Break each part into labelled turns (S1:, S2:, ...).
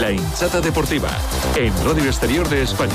S1: La hinchada deportiva, en Radio Exterior de España.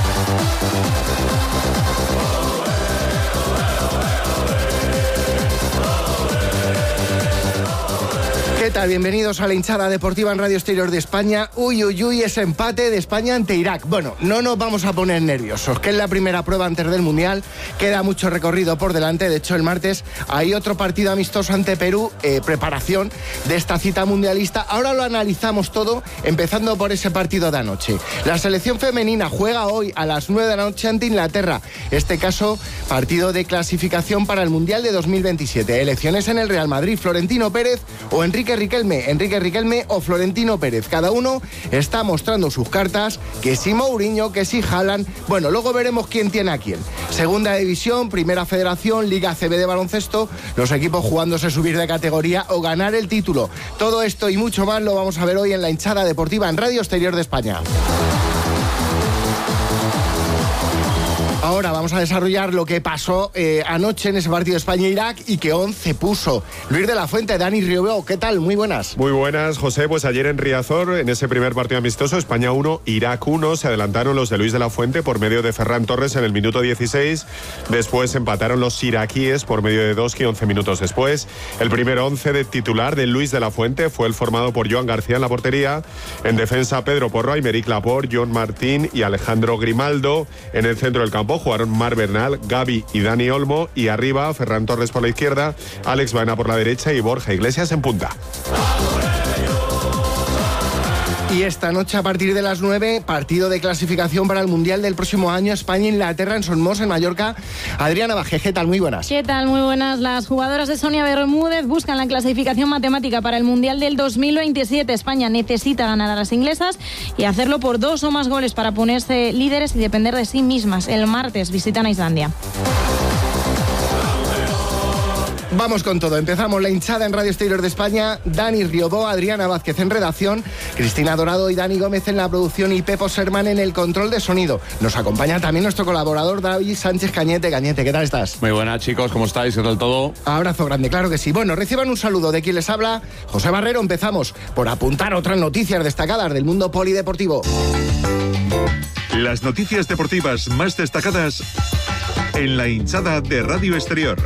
S2: ¿Qué tal? Bienvenidos a la hinchada deportiva en Radio Exterior de España. Uy, ese empate de España ante Irak. Bueno, no nos vamos a poner nerviosos, que es la primera prueba antes del Mundial. Queda mucho recorrido por delante. De hecho, el martes hay otro partido amistoso ante Perú, preparación de esta cita mundialista. Ahora lo analizamos todo, empezando por ese partido de anoche. La selección femenina juega hoy a las 9 de la noche ante Inglaterra. Este caso, partido de clasificación para el Mundial de 2027. Elecciones en el Real Madrid, Florentino Pérez o Enrique Riquelme o Florentino Pérez. Cada uno está mostrando sus cartas, que si Mourinho, que si Haaland. Bueno, luego veremos quién tiene a quién. Segunda división, Primera Federación, Liga CB de baloncesto, los equipos jugándose subir de categoría o ganar el título. Todo esto y mucho más lo vamos a ver hoy en la hinchada deportiva en Radio Exterior de España. Ahora vamos a desarrollar lo que pasó anoche en ese partido de España-Irak y que 11 puso Luis de la Fuente. Dani Riobó, ¿qué tal? Muy buenas.
S3: Muy buenas, José. Pues ayer en Riazor, en ese primer partido amistoso, España 1, Irak 1, se adelantaron los de Luis de la Fuente por medio de Ferran Torres en el minuto 16. Después empataron los iraquíes por medio de Doski 11 minutos después. El primer 11 de titular de Luis de la Fuente fue el formado por Joan García en la portería. En defensa, Pedro Porro, Aymeric Laporte, John Martín y Alejandro Grimaldo. En el centro del campo jugaron Mar Bernal, Gavi y Dani Olmo, y arriba Ferran Torres por la izquierda, Alex Baena por la derecha y Borja Iglesias en punta.
S2: Y esta noche a partir de las 9, partido de clasificación para el Mundial del próximo año, España-Inglaterra en Somos, en Mallorca. Adriana Baje, ¿qué tal? Muy buenas.
S4: ¿Qué tal? Muy buenas. Las jugadoras de Sonia Bermúdez buscan la clasificación matemática para el Mundial del 2027. España necesita ganar a las inglesas y hacerlo por 2 o más goles para ponerse líderes y depender de sí mismas. El martes visitan a Islandia.
S2: Vamos con todo. Empezamos la hinchada en Radio Exterior de España. Dani Riobó, Adriana Vázquez en redacción, Cristina Dorado y Dani Gómez en la producción y Pepo Sermán en el control de sonido. Nos acompaña también nuestro colaborador David Sánchez Cañete. Cañete, ¿qué tal estás?
S5: Muy buenas, chicos, ¿cómo estáis? ¿Qué tal todo?
S2: Abrazo grande, claro que sí. Bueno, reciban un saludo de quien les habla, José Barrero. Empezamos por apuntar otras noticias destacadas del mundo polideportivo.
S1: Las noticias deportivas más destacadas en la hinchada de Radio Exterior.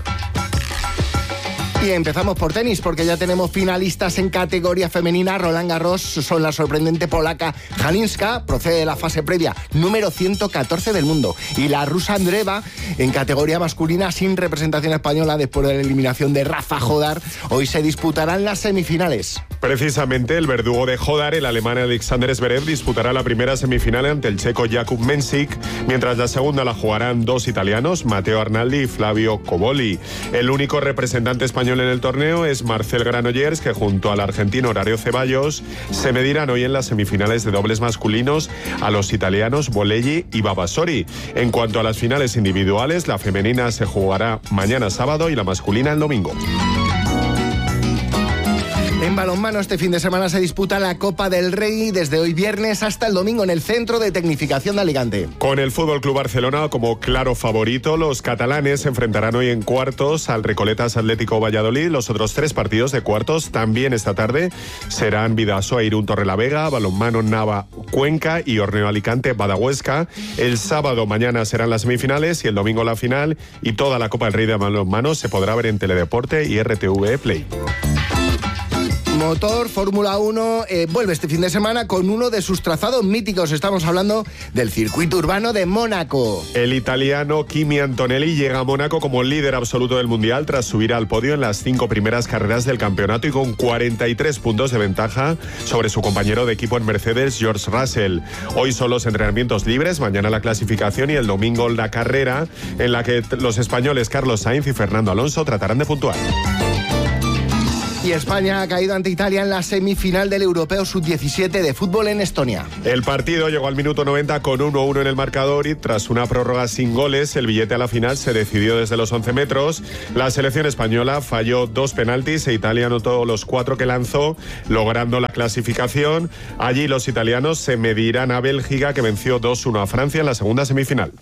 S2: Y empezamos por tenis, porque ya tenemos finalistas en categoría femenina. Roland Garros son la sorprendente polaca Halinska, procede de la fase previa número 114 del mundo. Y la rusa Andreeva en categoría masculina sin representación española después de la eliminación de Rafa Jodar. Hoy se disputarán las semifinales.
S3: Precisamente el verdugo de Jodar, el alemán Alexander Zverev, disputará la primera semifinal ante el checo Jakub Mensik, mientras la segunda la jugarán 2 italianos, Matteo Arnaldi y Flavio Coboli. El único representante español en el torneo es Marcel Granollers, que junto al argentino Horario Ceballos se medirán hoy en las semifinales de dobles masculinos a los italianos Bolelli y Babasori. En cuanto a las finales individuales, la femenina se jugará mañana sábado y la masculina el domingo.
S2: En balonmano este fin de semana se disputa la Copa del Rey desde hoy viernes hasta el domingo en el Centro de Tecnificación de Alicante.
S3: Con el FC Barcelona como claro favorito, los catalanes se enfrentarán hoy en cuartos al Recoletas Atlético Valladolid. Los otros 3 partidos de cuartos también esta tarde serán Bidasoa Irún Torrelavega, Balonmano Nava Cuenca y Orneo Alicante Badahuesca. El sábado mañana serán las semifinales y el domingo la final, y toda la Copa del Rey de balonmano se podrá ver en Teledeporte y RTV Play.
S2: Motor Fórmula 1 vuelve este fin de semana con uno de sus trazados míticos. Estamos hablando del circuito urbano de Mónaco.
S3: El italiano Kimi Antonelli llega a Mónaco como líder absoluto del Mundial tras subir al podio en las 5 primeras carreras del campeonato y con 43 puntos de ventaja sobre su compañero de equipo en Mercedes, George Russell. Hoy son los entrenamientos libres, mañana la clasificación y el domingo la carrera, en la que los españoles Carlos Sainz y Fernando Alonso tratarán de puntuar.
S2: Y España ha caído ante Italia en la semifinal del Europeo Sub-17 de fútbol en Estonia.
S3: El partido llegó al minuto 90 con 1-1 en el marcador y tras una prórroga sin goles, el billete a la final se decidió desde los 11 metros. La selección española falló 2 penaltis e Italia anotó los 4 que lanzó, logrando la clasificación. Allí los italianos se medirán a Bélgica, que venció 2-1 a Francia en la segunda semifinal.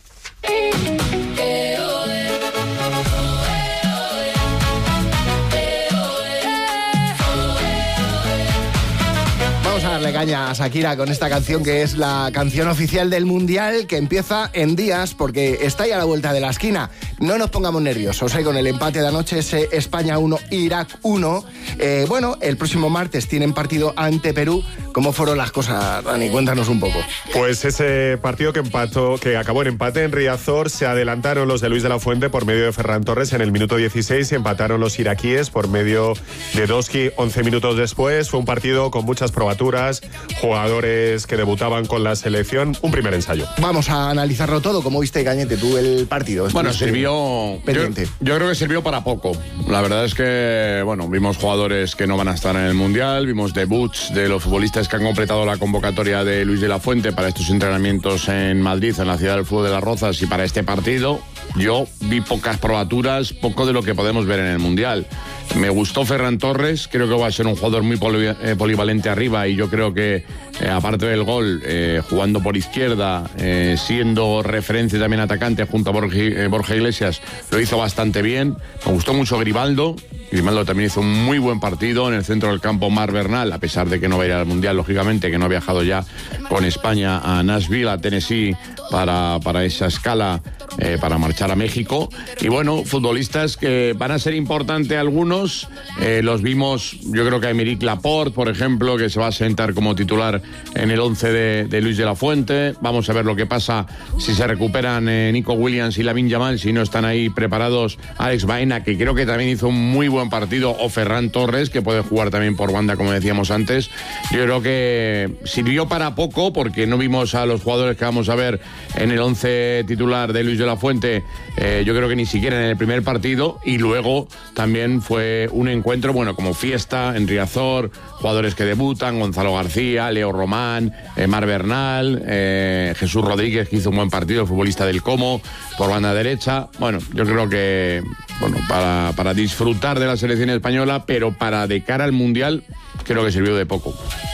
S2: Vamos a darle caña a Shakira con esta canción que es la canción oficial del Mundial, que empieza en días porque está ya a la vuelta de la esquina. No nos pongamos nerviosos, con el empate de anoche, ese España 1, Irak 1. Bueno, el próximo martes tienen partido ante Perú. ¿Cómo fueron las cosas, Dani? Cuéntanos un poco.
S3: Pues ese partido que acabó en empate en Riazor, se adelantaron los de Luis de la Fuente por medio de Ferran Torres en el minuto 16 y empataron los iraquíes por medio de Doski 11 minutos después. Fue un partido con muchas probaturas, jugadores que debutaban con la selección, un primer ensayo.
S2: Vamos a analizarlo todo. ¿Cómo viste, Cañete, tú el partido?
S5: Bueno, sirvió... Yo creo que sirvió para poco. La verdad es que, bueno, vimos jugadores que no van a estar en el Mundial, vimos debuts de los futbolistas que han completado la convocatoria de Luis de la Fuente para estos entrenamientos en Madrid, en la ciudad del fútbol de Las Rozas, y para este partido yo vi pocas probaturas, poco de lo que podemos ver en el Mundial. Me gustó Ferran Torres, creo que va a ser un jugador muy polivalente arriba, y yo creo que, aparte del gol, jugando por izquierda, siendo referencia también atacante junto a Borja Iglesias, lo hizo bastante bien. Me gustó mucho Grimaldo. Grimaldo también hizo un muy buen partido en el centro del campo. Mar Bernal, a pesar de que no va a ir al Mundial, lógicamente, que no ha viajado ya con España a Nashville, a Tennessee, para esa escala, para marchar a México. Y bueno, futbolistas que van a ser importantes algunos. Los vimos, yo creo que a Aymeric Laporte, por ejemplo, que se va a sentar como titular en el 11 de Luis de la Fuente. Vamos a ver lo que pasa si se recuperan Nico Williams y Lamine Yamal, si no están ahí preparados Alex Baena, que creo que también hizo un muy buen partido, o Ferran Torres, que puede jugar también por banda, como decíamos antes. Yo creo que sirvió para poco, porque no vimos a los jugadores que vamos a ver en el 11 titular de Luis de la Fuente, yo creo que ni siquiera en el primer partido, y luego también fue un encuentro, bueno, como fiesta en Riazor, jugadores que debutan, Gonzalo García, Leo Román, Mar Bernal, Jesús Rodríguez, que hizo un buen partido, el futbolista del Como, por banda derecha. Bueno, yo creo que, bueno, para disfrutar de la selección española, pero para de cara al Mundial, creo que sirvió de poco.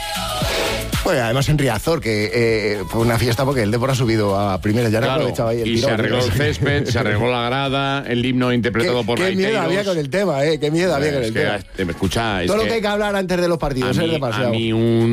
S2: Pues además en Riazor, que fue una fiesta porque el Depor ha subido a primera, ya
S5: claro,
S2: aprovechaba ahí el
S5: y
S2: tirón,
S5: se arregló el césped, se arregló la grada, el himno interpretado por
S2: Qué miedo había con el tema, qué miedo había con el tema.
S5: Escucha,
S2: todo lo que hay que hablar antes de los partidos es demasiado.
S5: A mí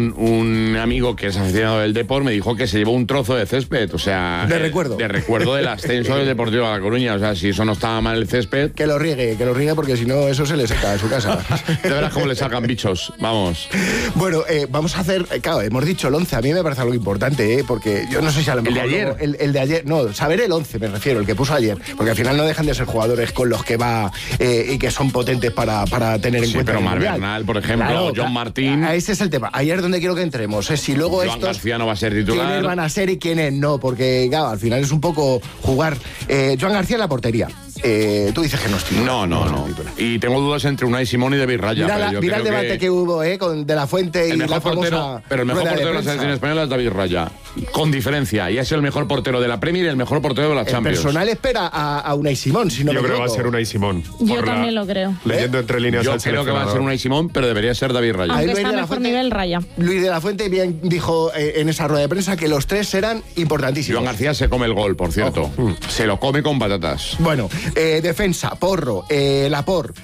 S5: un amigo que es aficionado del Depor me dijo que se llevó un trozo de césped, o sea...
S2: De recuerdo.
S5: De recuerdo del ascenso del Deportivo de La Coruña, o sea, si eso no estaba mal el césped...
S2: Que lo riegue porque si no eso se le seca en su casa.
S5: De verás cómo le salgan bichos, vamos.
S2: Bueno, vamos a hacer, claro, hemos dicho el 11, a mí me parece algo importante, porque yo no sé si a lo mejor...
S5: ¿El de ayer?
S2: El de ayer, no, saber el 11 me refiero, el que puso ayer, porque al final no dejan de ser jugadores con los que va y que son potentes para tener en cuenta.
S5: Pero Mar Bernal, por ejemplo, claro, John Martín...
S2: Ese es el tema, ayer donde quiero que entremos, es si luego
S5: Joan García no va a ser titular.
S2: ¿Quiénes van a ser y quiénes no? Porque, claro, al final es un poco jugar. Joan García en la portería. Tú dices que no es titular.
S5: No. Y tengo dudas entre Unai Simón y David Raya.
S2: Mira el debate que hubo con De la Fuente y la famosa...
S5: Pero el mejor portero de la selección española es David Raya. Con diferencia. Y ha sido el mejor portero de la Premier y el mejor portero de la Champions.
S2: El personal espera a Unai Simón, si no
S3: yo
S2: me
S3: creo
S2: equivoco.
S3: que va a ser Unai Simón.
S4: Yo también lo creo.
S3: Leyendo entre líneas
S5: yo creo que va a ser Unai Simón, pero debería ser David Raya.
S4: Aunque está a mejor nivel Raya.
S2: Luis de la Fuente bien dijo en esa rueda de prensa que los tres eran importantísimos.
S5: Joan García se come el gol, por cierto. Se lo come con patatas.
S2: Bueno, defensa, Porro, Laporte,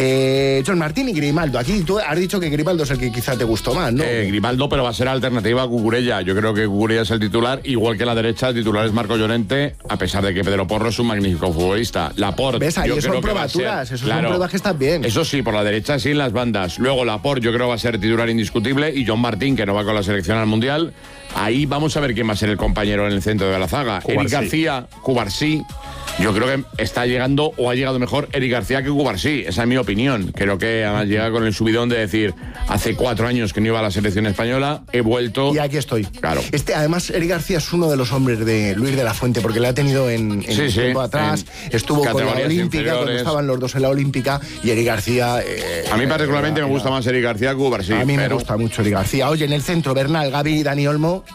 S2: John Martín y Grimaldo. Aquí tú has dicho que Grimaldo es el que quizá te gustó más, ¿no?
S5: Grimaldo, pero va a ser alternativa a Cucurella. Yo creo que Cucurella es el titular, igual que la derecha, el titular es Marco Llorente, a pesar de que Pedro Porro es un magnífico futbolista. Laporte,
S2: ¿ves? Ahí
S5: yo
S2: son
S5: creo
S2: probaturas,
S5: que
S2: esos son pruebas que están bien.
S5: Eso sí, por la derecha sí en las bandas. Luego Laporte yo creo va a ser titular indiscutible, y John Martín, que no va con la selección al Mundial. Ahí vamos a ver quién va a ser el compañero en el centro de la zaga. Eric García, Cubarsí. Yo creo que está llegando, o ha llegado mejor, Eric García que Cubarsí. Esa es mi opinión. Creo que además llega con el subidón de decir, hace 4 años que no iba a la selección española, he vuelto...
S2: Y aquí estoy.
S5: Claro.
S2: Además, Eric García es uno de los hombres de Luis de la Fuente, porque le ha tenido en tiempo atrás. Estuvo con la Olímpica, cuando estaban los dos en la Olímpica, y Eric García...
S5: a mí particularmente me gusta más Eric García que Cubarsí.
S2: A mí me gusta mucho Eric García. Oye, en el centro, Bernal, Gavi, Dani Olmo...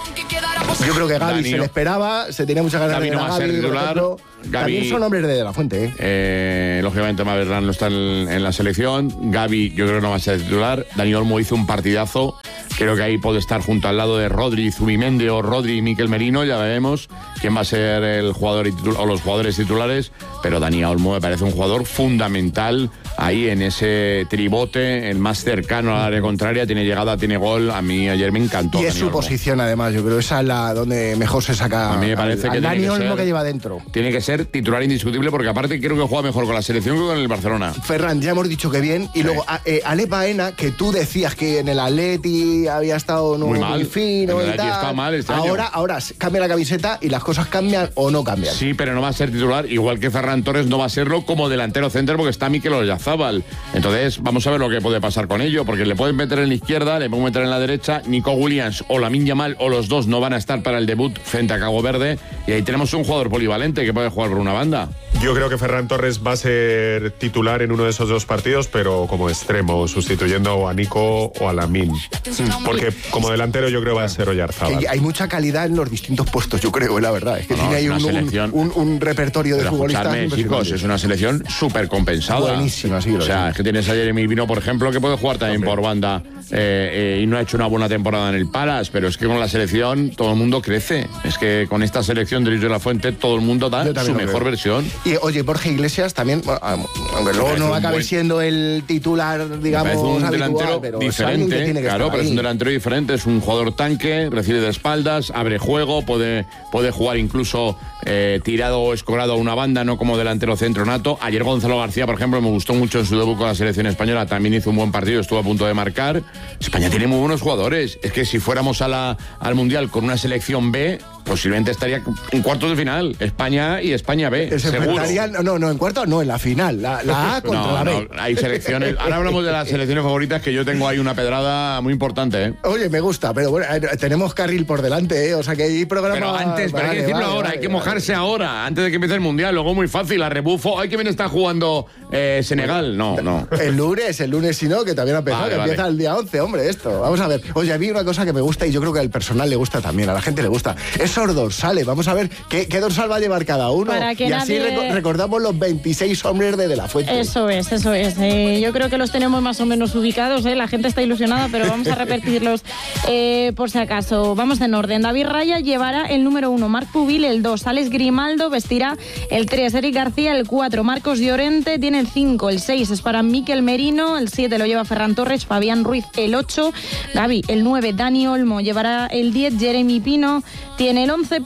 S2: Yo creo que Gavi se le esperaba, se tenía muchas ganas de ver a Gavi. También son hombres de la Fuente.
S5: Lógicamente Mar Bernal no está en la selección. Gavi yo creo que no va a ser titular. Dani Olmo hizo un partidazo. Creo que ahí puede estar junto al lado de Rodri, Zubimendi o Rodri y Mikel Merino. Ya veremos quién va a ser el jugador o los jugadores titulares. Pero Dani Olmo me parece un jugador fundamental ahí en ese tribote, el más cercano al área contraria. Tiene llegada, tiene gol. A mí ayer me encantó.
S2: Y es su posición, además. Yo creo que esa es la donde mejor se saca.
S5: A mí me parece que
S2: Dani Olmo que lleva dentro.
S5: Tiene que ser titular indiscutible, porque aparte creo que juega mejor con la selección que con el Barcelona.
S2: Ferran, ya hemos dicho que bien. Y luego Alex Baena, que tú decías que en el Atleti había estado
S5: muy mal,
S2: fino
S5: en el
S2: y tal.
S5: Está mal este
S2: ahora cambia la camiseta y las cosas cambian o no cambian.
S5: Sí, pero no va a ser titular, igual que Ferran Torres no va a serlo como delantero centro, porque está Mikel Oyarzabal. Entonces vamos a ver lo que puede pasar con ello, porque le pueden meter en la izquierda, le pueden meter en la derecha. Nico Williams o Lamine Yamal o los dos no van a estar para el debut frente a Cabo Verde, y ahí tenemos un jugador polivalente que puede jugar por una banda.
S3: Yo creo que Ferran Torres va a ser titular en uno de esos dos partidos, pero como extremo, sustituyendo a Nico o a Lamine. Porque como delantero yo creo que va a ser Oyarzabal.
S2: Hay mucha calidad en los distintos puestos, yo creo, la verdad. Es que tiene ahí un repertorio de futbolistas.
S5: Chicos, es una selección súper compensada.
S2: Buenísima, sí.
S5: O sea, es que tienes a Jeremy Pino, por ejemplo, que puede jugar también por banda y no ha hecho una buena temporada en el Palace, pero es que con la selección todo el mundo crece. Es que con esta selección de Luis de la Fuente todo el mundo da su mejor versión.
S2: Y oye, Borja Iglesias también, aunque luego no acabe siendo el titular, digamos,
S5: un
S2: habitual,
S5: delantero
S2: pero
S5: diferente, claro, pero es un delantero diferente, es un jugador tanque, recibe de espaldas, abre juego, puede jugar incluso tirado o escorado a una banda, no como delantero centro nato. Ayer Gonzalo García, por ejemplo, me gustó mucho en su debut con la selección española, también hizo un buen partido, estuvo a punto de marcar. España tiene muy buenos jugadores. Es que si fuéramos al Mundial con una selección B, posiblemente estaría en cuartos de final, España y España B, seguro.
S2: No, en cuartos no, en la final, la A contra la B.
S5: No, hay selecciones. Ahora hablamos de las selecciones favoritas, que yo tengo ahí una pedrada muy importante, ¿eh?
S2: Oye, me gusta, pero bueno, tenemos carril por delante, ¿eh? O sea que hay programa.
S5: Pero antes, hay que decirlo ahora, hay que mojarse ahora, antes de que empiece el Mundial. Luego muy fácil, a rebufo. Ay, que bien está jugando Senegal. No.
S2: El lunes, si no, que también ha empezado, empieza el día 11, hombre, esto. Vamos a ver. Oye, a mí una cosa que me gusta, y yo creo que al personal le gusta también, a la gente le gusta, esos dorsales. Vamos a ver qué dorsal va a llevar cada uno. Y así recordamos los 26 hombres de la Fuente.
S4: Eso es. Yo creo que los tenemos más o menos ubicados, ¿eh? La gente está ilusionada, pero vamos a repetirlos por si acaso. Vamos en orden. David Raya llevará el número 1, Marc Pubil, el 2, Alex Grimaldo, vestirá el 3, Eric García, el 4, Marcos Llorente, tiene el 5, el 6 es para Mikel Merino, el 7 lo lleva Ferran Torres, Fabián Ruiz, el 8, Gavi, el 9, Dani Olmo, llevará el 10, Jeremy Pino, tiene el 11,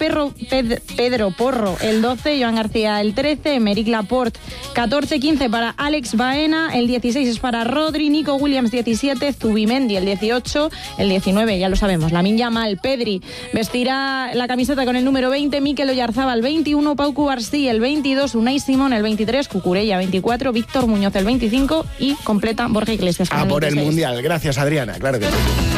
S4: Pedro Porro, el 12, Joan García, el 13, Emerick Laporte, 14-15 para Alex Baena, el 16 es para Rodri, Nico Williams 17, Zubimendi el 18, el 19 ya lo sabemos, Lamine Yamal, Pedri vestirá la camiseta con el número 20, Mikel Oyarzabal el 21, Pau Cubarsí el 22, Unai Simón el 23, Cucurella 24, Víctor Muñoz el 25 y completa Borja Iglesias con
S2: por el Mundial. Gracias, Adriana, claro que sí.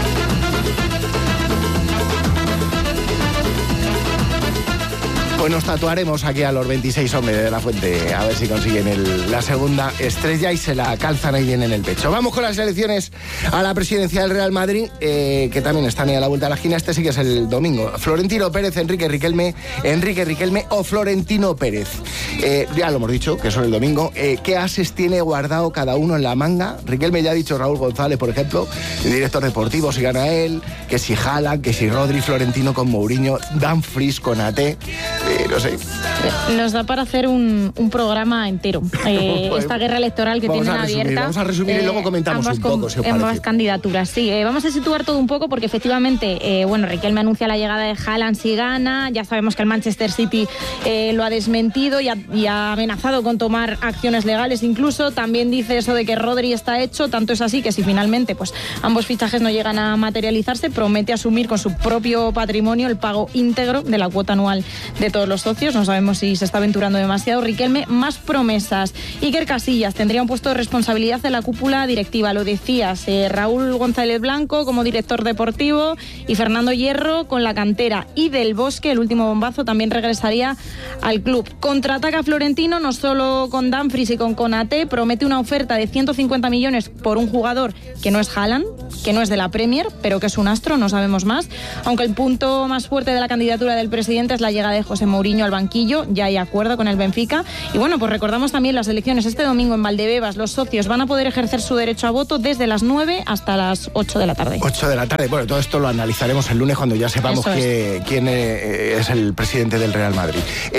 S2: Pues nos tatuaremos aquí a los 26 hombres de la Fuente, a ver si consiguen la segunda estrella y se la calzan ahí bien en el pecho. Vamos con las elecciones a la presidencia del Real Madrid, que también están ahí a la vuelta de la esquina. Este sí que es el domingo. Florentino Pérez, Enrique Riquelme o Florentino Pérez. Ya lo hemos dicho, que son el domingo. ¿Qué ases tiene guardado cada uno en la manga? Riquelme ya ha dicho, Raúl González, por ejemplo, el director deportivo, si gana él, que si Haaland, que si Rodri, Florentino con Mourinho, Dumfries con Ate. No sé.
S4: Nos da para hacer un programa entero. Esta guerra electoral que tienen abierta.
S2: Vamos a resumir y luego comentamos un poco, si os parece.
S4: Ambas candidaturas, sí. Vamos a situar todo un poco porque efectivamente, Riquelme anuncia la llegada de Haaland si gana. Ya sabemos que el Manchester City lo ha desmentido y ha amenazado con tomar acciones legales incluso. También dice eso de que Rodri está hecho. Tanto es así que si finalmente ambos fichajes no llegan a materializarse, promete asumir con su propio patrimonio el pago íntegro de la cuota anual de todos los socios. No sabemos si se está aventurando demasiado. Riquelme, más promesas. Iker Casillas tendría un puesto de responsabilidad en la cúpula directiva, lo decías. Raúl González Blanco como director deportivo y Fernando Hierro con la cantera. Y Del Bosque, el último bombazo, también regresaría al club. Contraataca Florentino, no solo con Dumfries y con Konaté, promete una oferta de 150 millones por un jugador que no es Haaland, que no es de la Premier, pero que es un astro, no sabemos más. Aunque el punto más fuerte de la candidatura del presidente es la llegada de José Mourinho al banquillo, ya hay acuerdo con el Benfica. Y bueno, pues recordamos también las elecciones este domingo en Valdebebas. Los socios van a poder ejercer su derecho a voto desde las 9 hasta las 8 de la tarde.
S2: 8 de la tarde. Bueno, todo esto lo analizaremos el lunes cuando ya sepamos quién es el presidente del Real Madrid.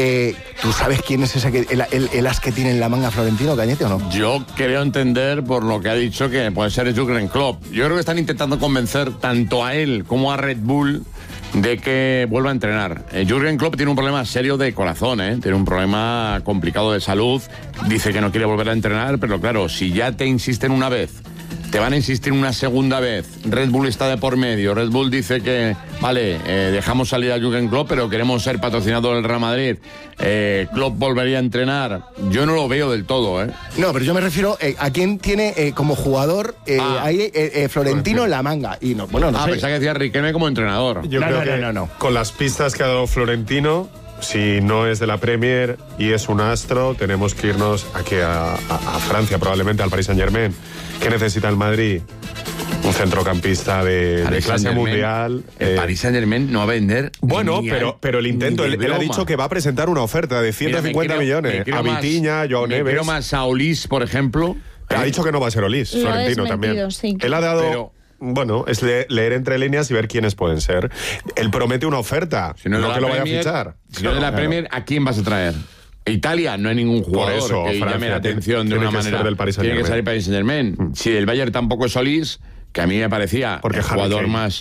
S2: ¿Tú sabes quién es ese el as que tiene en la manga Florentino, Cañete, o no?
S5: Yo creo entender, por lo que ha dicho, que puede ser Jürgen Klopp. Yo creo que están intentando convencer tanto a él como a Red Bull de que vuelva a entrenar. Jürgen Klopp tiene un problema serio de corazón, tiene un problema complicado de salud. Dice que no quiere volver a entrenar, pero claro, si ya te insisten una vez, te van a insistir una segunda vez. Red Bull está de por medio. Red Bull dice que, vale, dejamos salir a Jürgen Klopp, pero queremos ser patrocinador del Real Madrid. Klopp volvería a entrenar. Yo no lo veo del todo,
S2: No, pero yo me refiero a quién tiene como jugador ahí Florentino en la manga. Y no, bueno, no sé.
S5: Pensaba que decía Riquelme como entrenador.
S3: Yo creo que con las pistas que ha dado Florentino, si no es de la Premier y es un astro, tenemos que irnos aquí a Francia, probablemente al Paris Saint-Germain. ¿Qué necesita el Madrid? Un centrocampista de clase mundial.
S5: El Paris Saint-Germain no va a vender.
S3: Bueno, pero el intento, él ha dicho que va a presentar una oferta de 150 millones a Vitinha, Joao Neves.
S5: Pero más a Olís, por ejemplo.
S3: Ha dicho que no va a ser Olís, Florentino también.
S4: Sí.
S3: Él ha dado... Bueno, es leer entre líneas y ver quiénes pueden ser. Él promete una oferta,
S5: si no
S3: que lo vaya
S5: Premier,
S3: a fichar.
S5: Si no de la Premier, ¿a quién vas a traer? Italia no hay ningún jugador que
S3: Francia
S5: llame la atención de una manera. Tiene que salir Paris Saint-Germain. Si el Bayern tampoco es Solís, que a mí me parecía
S3: porque
S5: el jugador más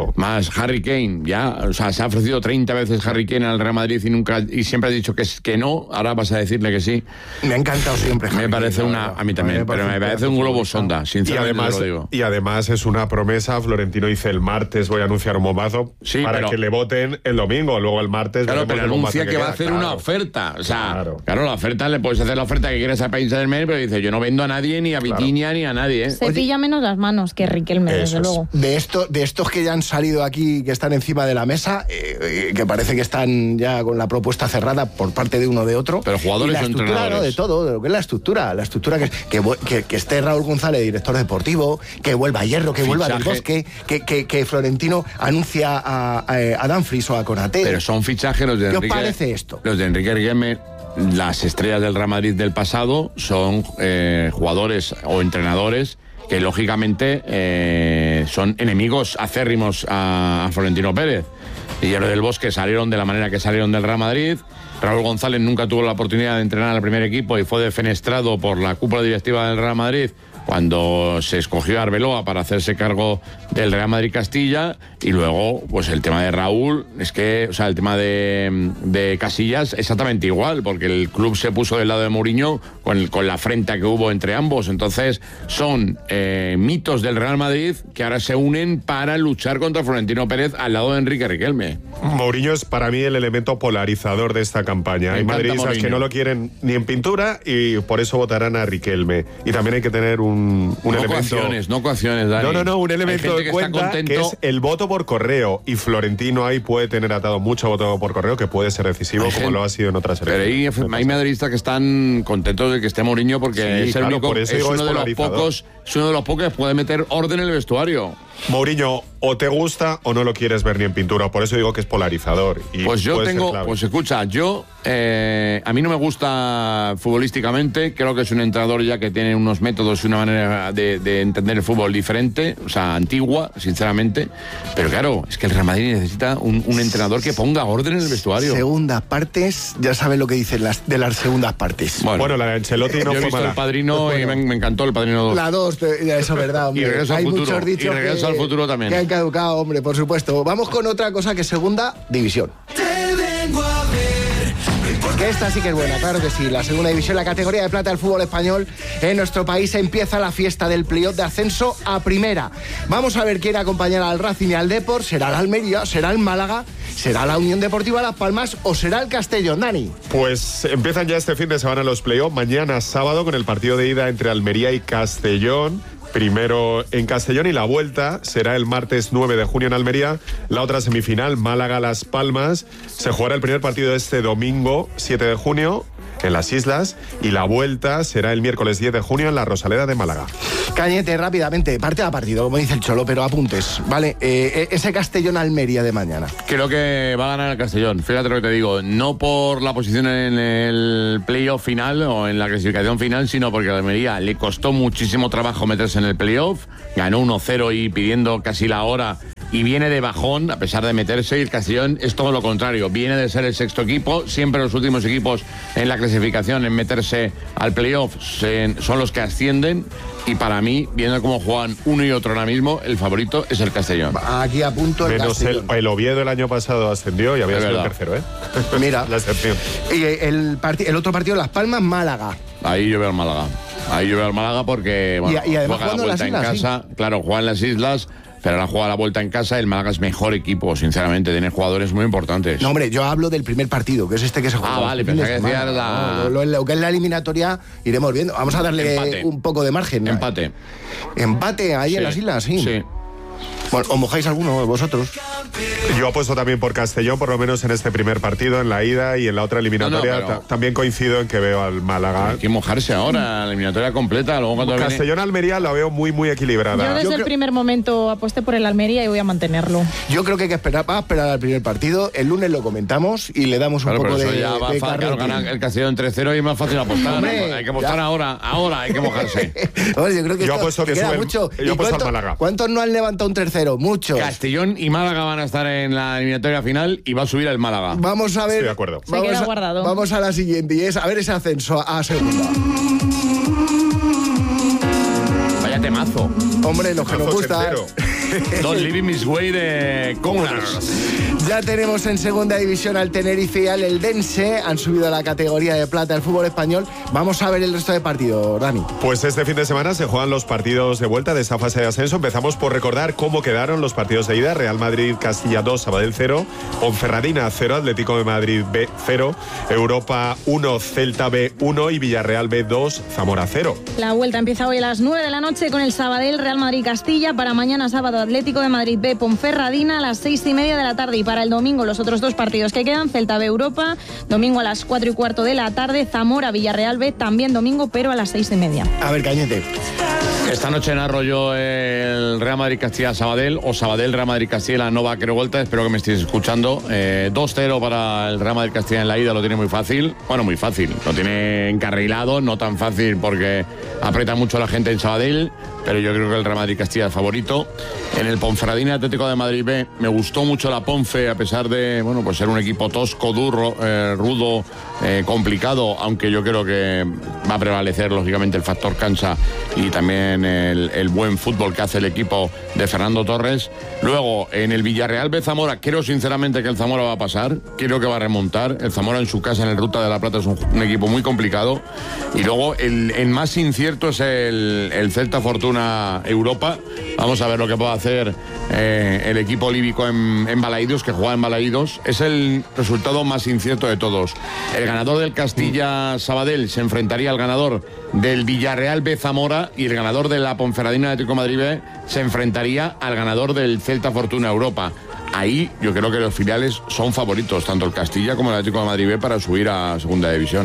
S5: Harry Kane, ya, o sea, se ha ofrecido 30 veces Harry Kane al Real Madrid y siempre ha dicho que no, ahora vas a decirle que sí.
S2: Me ha encantado siempre.
S5: Me parece a mí también, pero me parece un globo sonda, sinceramente lo digo.
S3: Y además es una promesa. Florentino dice el martes voy a anunciar un bombazo para que le voten el domingo, luego el martes.
S5: Claro, pero anuncia que va a hacer una oferta, o sea, claro, la oferta le puedes hacer la oferta que quieres a Paris Saint-Germain, pero dice yo no vendo a nadie, ni a Vitinha, ni a nadie.
S4: Se pilla menos las manos que Riquelme, desde luego.
S2: De estos que ya han salido aquí, que están encima de la mesa, que parece que están ya con la propuesta cerrada por parte de uno o de otro.
S5: Pero jugadores o entrenadores.
S2: No, de todo, de lo que es la estructura que esté Raúl González, director deportivo, que vuelva Hierro, que vuelva Del Bosque, que Florentino anuncia a Dumfries o a Konaté.
S5: Pero son fichajes los de
S2: ¿Qué
S5: Enrique.
S2: ¿Qué os parece esto?
S5: Los de Enrique Riquelme. Las estrellas del Real Madrid del pasado son jugadores o entrenadores que lógicamente son enemigos acérrimos a Florentino Pérez. Y Hierro del Bosque salieron de la manera que salieron del Real Madrid. Raúl González nunca tuvo la oportunidad de entrenar al primer equipo y fue defenestrado por la cúpula directiva del Real Madrid cuando se escogió a Arbeloa para hacerse cargo del Real Madrid Castilla. Y luego, pues el tema de Raúl, es que, o sea, el tema de Casillas, exactamente igual, porque el club se puso del lado de Mourinho con la afrenta que hubo entre ambos. Entonces, son mitos del Real Madrid que ahora se unen para luchar contra Florentino Pérez al lado de Enrique Riquelme.
S3: Mourinho es para mí el elemento polarizador de esta campaña. Hay madridistas que no lo quieren ni en pintura y por eso votarán a Riquelme. Y también hay que tener un elemento...
S5: No coacciones, Dani.
S3: No, un elemento de cuenta que es el voto por correo. Y Florentino ahí puede tener atado mucho voto por correo que puede ser decisivo como lo ha sido en otras elecciones.
S5: Pero hay madridistas que están contentos de que esté Mourinho porque es uno de los pocos que puede meter orden en el vestuario.
S3: Mourinho o te gusta o no lo quieres ver ni en pintura, por eso digo que es polarizador. Y
S5: pues yo escucha, a mí no me gusta futbolísticamente, creo que es un entrenador ya que tiene unos métodos y una manera de entender el fútbol diferente, o sea, antigua, sinceramente, pero claro, es que el Real Madrid necesita un entrenador que ponga orden en el vestuario.
S2: Segundas partes, ya sabes lo que dicen de las segundas partes.
S3: Bueno, la de Ancelotti no fue mala.
S5: Yo he visto El Padrino y me encantó El Padrino 2.
S2: La 2, eso es verdad, hombre.
S5: Y Regreso al Futuro. Muchos dichos Regreso al Futuro también.
S2: Que han caducado, hombre, por supuesto. Vamos con otra cosa que es segunda división. Que esta sí que es buena, claro que sí. La segunda división, la categoría de plata del fútbol español. En nuestro país empieza la fiesta del playoff de ascenso a primera. Vamos a ver quién acompañará al Racing y al Depor. ¿Será el Almería? ¿Será el Málaga? ¿Será la Unión Deportiva Las Palmas? ¿O será el Castellón, Dani?
S3: Pues empiezan ya este fin de semana los playoffs. Mañana sábado con el partido de ida entre Almería y Castellón. Primero en Castellón y la vuelta será el martes 9 de junio en Almería. La otra semifinal, Málaga-Las Palmas. Se jugará el primer partido este domingo, 7 de junio. en las islas, y la vuelta será el miércoles 10 de junio en la Rosaleda de Málaga.
S2: Cañete, rápidamente, partido a partido, como dice el Cholo, pero apuntes, ¿vale? Ese Castellón-Almería de mañana.
S5: Creo que va a ganar el Castellón, fíjate lo que te digo, no por la posición en el playoff final o en la clasificación final, sino porque a Almería le costó muchísimo trabajo meterse en el playoff, ganó 1-0 y pidiendo casi la hora, y viene de bajón a pesar de meterse, y el Castellón es todo lo contrario, viene de ser el sexto equipo, siempre los últimos equipos en la clasificación en meterse al playoff son los que ascienden, y para mí, viendo cómo juegan uno y otro ahora mismo, el favorito es el Castellón.
S2: Aquí apunto el
S3: Menos
S2: Castellón.
S3: el Oviedo el año pasado ascendió y había sido el tercero, ¿eh?
S2: Mira.
S3: La excepción.
S2: Y el otro partido, Las Palmas-Málaga.
S5: Ahí yo veo al Málaga. Ahí yo veo al Málaga porque bueno,
S2: y además
S5: juega la vuelta en casa. Sí. Claro, juega en las islas, pero ahora juega la vuelta en casa. El Málaga es mejor equipo, sinceramente. Tiene jugadores muy importantes.
S2: No, hombre, yo hablo del primer partido, que es este que se juega.
S5: Ah, vale, pensé que decías
S2: lo que es la eliminatoria iremos viendo. Vamos a darle un poco de margen.
S5: Empate.
S2: Empate ahí en las islas, sí.
S5: Sí.
S2: Bueno, ¿os mojáis alguno vosotros?
S3: Yo apuesto también por Castellón, por lo menos en este primer partido, en la ida, y en la otra eliminatoria pero también coincido en que veo al Málaga.
S5: Hay que mojarse ahora, la eliminatoria completa. Luego cuando
S3: Castellón-Almería la veo muy, muy equilibrada.
S4: Yo desde el primer momento aposté por el Almería y voy a mantenerlo.
S2: Yo creo que hay que esperar al primer partido. El lunes lo comentamos y le damos un poco de
S5: claro, gana el Castellón 3-0 y es más fácil apostar. Hombre, hay que apostar ahora hay que mojarse.
S2: Hombre, yo creo que
S3: apuesto que sube
S2: mucho.
S3: Yo apuesto al Málaga.
S2: ¿Cuántos no han levantado un tercero? Muchos.
S5: Castellón y Málaga van a estar en la eliminatoria final y va a subir el Málaga.
S2: Vamos a ver.
S3: Estoy de acuerdo.
S2: Vamos a la siguiente, y es a ver ese ascenso a segunda.
S5: Vaya temazo.
S2: Hombre, lo que nos gusta.
S5: Don't Living This Way de Congress.
S2: Ya tenemos en segunda división al Tenerife y al Eldense. Han subido a la categoría de plata del fútbol español. Vamos a ver el resto de partidos, Dani.
S3: Pues este fin de semana se juegan los partidos de vuelta de esta fase de ascenso. Empezamos por recordar cómo quedaron los partidos de ida. Real Madrid, Castilla 2, Sabadell 0, Ponferradina 0, Atlético de Madrid B 0, Europa 1, Celta B 1 y Villarreal B 2, Zamora 0.
S4: La vuelta empieza hoy a las 9 de la noche con el Sabadell, Real Madrid, Castilla. Para mañana sábado, Atlético de Madrid B, Ponferradina a las 6:30 de la tarde. Y para el domingo los otros dos partidos que quedan: Celta B, Europa, domingo a las 4:15 de la tarde, Zamora, Villarreal B, también domingo, pero a las 6:30.
S2: A ver, Cañete.
S5: Esta noche narro yo el Real Madrid Castilla Sabadell, o Sabadell Real Madrid Castilla, la Nova Creo Vuelta. Espero que me estéis escuchando. 2-0 para el Real Madrid Castilla en la ida, lo tiene muy fácil. Bueno, muy fácil, lo tiene encarrilado, no tan fácil porque aprieta mucho la gente en Sabadell, pero yo creo que el Real Madrid Castilla es favorito. En el Ponferradina Atlético de Madrid B, me gustó mucho la Ponfe, a pesar de pues ser un equipo tosco, duro, rudo, complicado, aunque yo creo que va a prevalecer lógicamente el factor cancha y también el buen fútbol que hace el equipo de Fernando Torres. Luego, en el Villarreal B Zamora, creo sinceramente que el Zamora va a pasar, creo que va a remontar. El Zamora en su casa en el Ruta de la Plata es un equipo muy complicado. Y luego el más incierto es el Celta Fortuna Europa. Vamos a ver lo que puede hacer el equipo líbico en Balaídos, que juega en Balaídos. Es el resultado más incierto de todos. El ganador del Castilla Sabadell se enfrentaría al ganador del Villarreal B Zamora, y el ganador de la Ponferradina Atlético de Madrid B se enfrentaría al ganador del Celta Fortuna Europa. Ahí yo creo que los filiales son favoritos, tanto el Castilla como el Atlético de Madrid B, para subir a segunda división.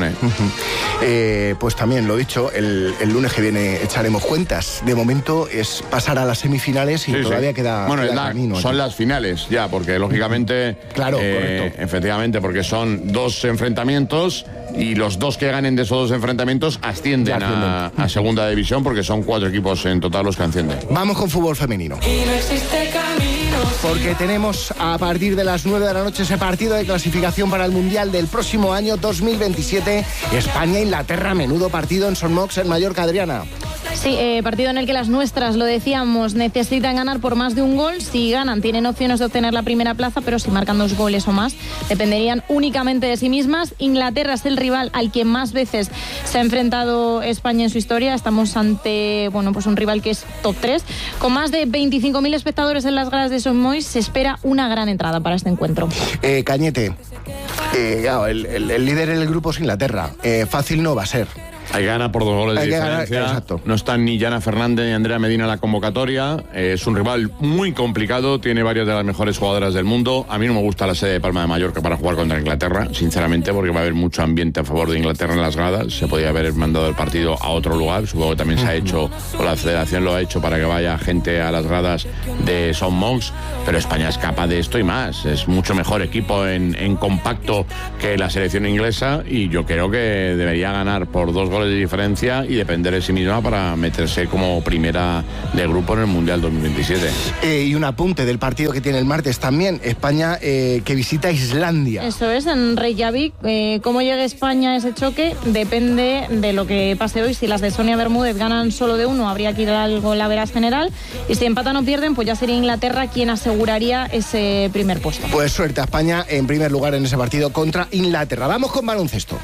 S2: Pues también lo dicho, el lunes que viene echaremos cuentas. De momento es pasar a las semifinales y todavía queda camino.
S5: Son las finales ya, porque lógicamente...
S2: Claro, correcto.
S5: Efectivamente, porque son dos enfrentamientos y los dos que ganen de esos dos enfrentamientos ascienden a segunda división, porque son 4 equipos en total los que ascienden.
S2: Vamos con fútbol femenino.
S6: Y no existe camino.
S2: Porque tenemos a partir de las 9 de la noche ese partido de clasificación para el Mundial del próximo año 2027. España-Inglaterra, menudo partido en Son Mox, en Mallorca, Adriana.
S4: Sí, partido en el que las nuestras, lo decíamos, necesitan ganar por más de un gol. Si ganan, tienen opciones de obtener la primera plaza, pero si marcan 2 goles o más, dependerían únicamente de sí mismas. Inglaterra es el rival al que más veces se ha enfrentado España en su historia. Estamos ante un rival que es top 3. Con más de 25.000 espectadores en las gradas de Son Moix, se espera una gran entrada para este encuentro.
S2: Cañete, el líder en el grupo es Inglaterra. Fácil no va a ser.
S5: Hay que ganar por 2 goles de diferencia.
S2: Exacto.
S5: No están ni Yana Fernández ni Andrea Medina en la convocatoria. Es un rival muy complicado, tiene varias de las mejores jugadoras del mundo. A mí no me gusta la sede de Palma de Mallorca para jugar contra Inglaterra, sinceramente, porque va a haber mucho ambiente a favor de Inglaterra en las gradas. Se podría haber mandado el partido a otro lugar. Supongo que también se ha hecho, o la federación lo ha hecho, para que vaya gente a las gradas de St. Monks. Pero España es capaz de esto y más. Es mucho mejor equipo en compacto que la selección inglesa, y yo creo que debería ganar por 2 goles de diferencia y depender de sí misma para meterse como primera de grupo en el Mundial 2027.
S2: Y un apunte del partido que tiene el martes también, España que visita Islandia.
S4: Eso es, en Reykjavik. Cómo llegue España a ese choque depende de lo que pase hoy. Si las de Sonia Bermúdez ganan solo de 1, habría que ir algo en la veras general, y si empatan o pierden, pues ya sería Inglaterra quien aseguraría ese primer puesto.
S2: Pues suerte a España en primer lugar en ese partido contra Inglaterra. Vamos con baloncesto.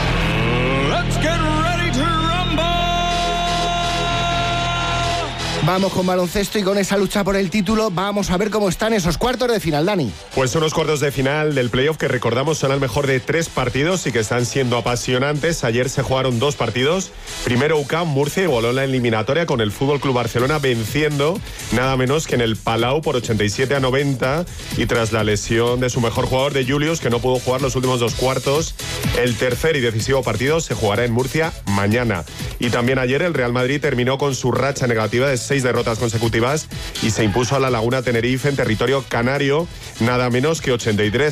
S2: Vamos con baloncesto y con esa lucha por el título vamos a ver cómo están esos cuartos de final, Dani.
S3: Pues son los cuartos de final del playoff que recordamos son al mejor de 3 partidos y que están siendo apasionantes. Ayer se jugaron 2 partidos. Primero UCAM Murcia igualó la eliminatoria con el FC Barcelona venciendo nada menos que en el Palau por 87-90, y tras la lesión de su mejor jugador, de Julius, que no pudo jugar los últimos 2 cuartos. El tercer y decisivo partido se jugará en Murcia mañana. Y también ayer el Real Madrid terminó con su racha negativa de 6 derrotas consecutivas y se impuso a la Laguna Tenerife en territorio canario, nada menos que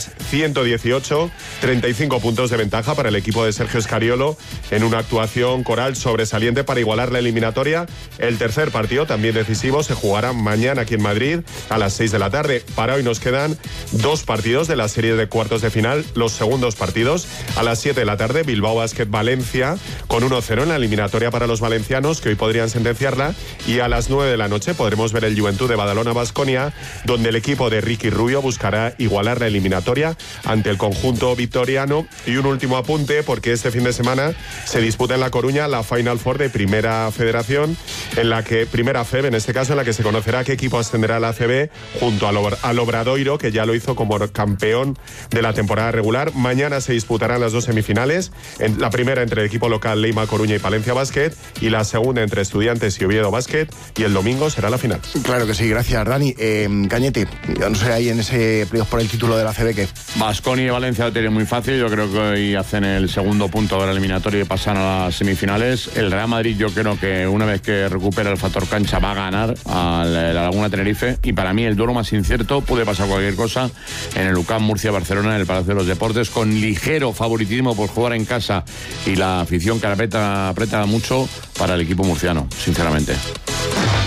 S3: 83-118, 35 puntos de ventaja para el equipo de Sergio Scariolo en una actuación coral sobresaliente para igualar la eliminatoria. El tercer partido, también decisivo, se jugará mañana aquí en Madrid a las 6 de la tarde. Para hoy nos quedan 2 partidos de la serie de cuartos de final, los segundos partidos. A las 7 de la tarde, Bilbao Basket Valencia con 1-0 en la eliminatoria para los valencianos, que hoy podrían sentenciarla, y a las 9 de la noche podremos ver el Juventud de Badalona Baskonia, donde el equipo de Ricky Rubio buscará igualar la eliminatoria ante el conjunto victoriano. Y un último apunte, porque este fin de semana se disputa en La Coruña la Final Four de Primera Federación, en la que Primera FEB, en este caso, en la que se conocerá qué equipo ascenderá a la ACB junto al Obradoiro, que ya lo hizo como campeón de la temporada regular. Mañana se disputarán las 2 semifinales, la primera entre el equipo local Leima Coruña y Palencia Basket, y la segunda entre Estudiantes y Oviedo Basket, y el domingo será la final.
S2: Claro que sí, gracias, Dani. Cañete, yo no sé, ahí en ese playoff por el título de la ACB, ¿qué?
S5: Baskonia y Valencia lo tienen muy fácil. Yo creo que hoy hacen el segundo punto de la eliminatoria y pasan a las semifinales. El Real Madrid, yo creo que una vez que recupera el factor cancha va a ganar a la Laguna Tenerife, y para mí el duelo más incierto, puede pasar cualquier cosa en el UCAM Murcia-Barcelona en el Palacio de los Deportes, con ligero favoritismo por jugar en casa y la afición que aprieta mucho para el equipo murciano, sinceramente.